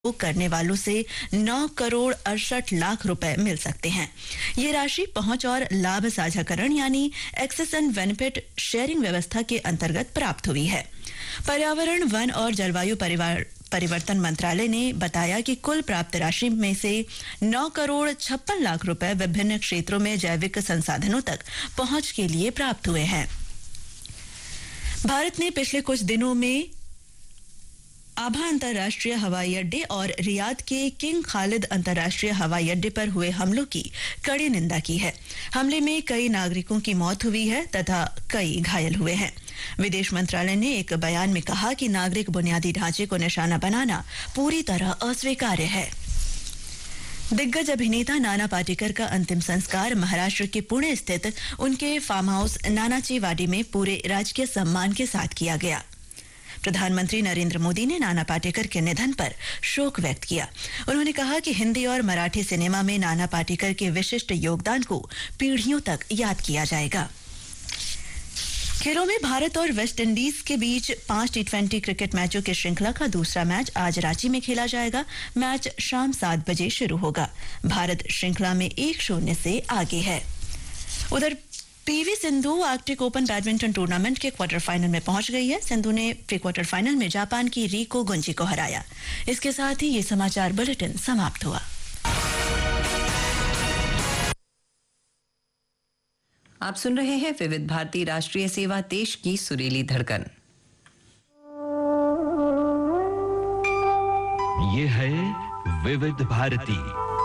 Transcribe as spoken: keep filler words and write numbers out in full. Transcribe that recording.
करने वालों से नौ करोड़ अड़सठ लाख रुपए मिल सकते हैं। ये राशि पहुंच और लाभ साझाकरण यानी एक्सेस एंड बेनिफिट शेयरिंग व्यवस्था के अंतर्गत प्राप्त हुई है। पर्यावरण, वन और जलवायु परिवार परिवर्तन मंत्रालय ने बताया कि कुल प्राप्त राशि में से नौ करोड़ छप्पन लाख रुपए विभिन्न क्षेत्रों में जैविक संसाधनों तक पहुंच के लिए प्राप्त हुए हैं। भारत ने पिछले कुछ दिनों में आभा अंतर्राष्ट्रीय हवाई अड्डे और रियाद के किंग खालिद अंतर्राष्ट्रीय हवाई अड्डे पर हुए हमलों की कड़ी निंदा की है। हमले में कई नागरिकों की मौत हुई है तथा कई घायल हुए हैं। विदेश मंत्रालय ने एक बयान में कहा कि नागरिक बुनियादी ढांचे को निशाना बनाना पूरी तरह अस्वीकार्य है। दिग्गज अभिनेता नाना पाटेकर का अंतिम संस्कार महाराष्ट्र के पुणे स्थित उनके फार्म हाउस नानाची वाडी में पूरे राजकीय सम्मान के साथ किया गया। प्रधानमंत्री नरेंद्र मोदी ने नाना पाटेकर के निधन पर शोक व्यक्त किया। उन्होंने कहा कि हिंदी और मराठी सिनेमा में नाना पाटेकर के विशिष्ट योगदान को पीढ़ियों तक याद किया जाएगा। खेलों में भारत और वेस्ट इंडीज के बीच पांच टी ट्वेंटी क्रिकेट मैचों की श्रृंखला का दूसरा मैच आज रांची में खेला जाएगा। मैच शाम सात बजे शुरू होगा। भारत श्रृंखला में एक शून्य से आगे है। उधर PV Sindhu Arctic open badminton tournament के क्वार्टर फाइनल में पहुंच गई है। सिंधु ने प्री क्वार्टर फाइनल में जापान की रिको गुंजी को हराया। इसके साथ ही ये समाचार बुलेटिन समाप्त हुआ। आप सुन रहे हैं विविध भारती राष्ट्रीय सेवा, देश की सुरीली धड़कन। ये है विविध भारती।